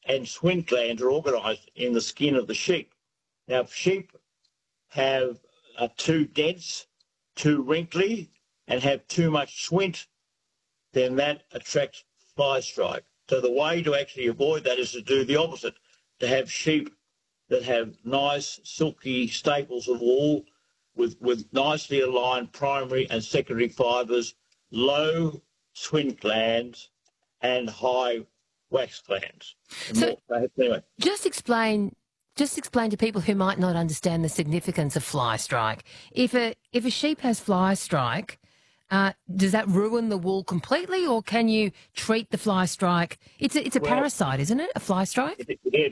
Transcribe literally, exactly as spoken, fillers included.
and swint glands are organised in the skin of the sheep. Now, if sheep have are too dense, too wrinkly, and have too much swint, then that attracts fly strike. So the way to actually avoid that is to do the opposite, to have sheep that have nice, silky staples of wool with, with nicely aligned primary and secondary fibres, low swint glands, and high wax glands. So more, anyway. just explain just explain to people who might not understand the significance of fly strike. If a if a sheep has fly strike, uh, does that ruin the wool completely, or can you treat the fly strike? It's a, it's a Well, parasite, isn't it? A fly strike? It, it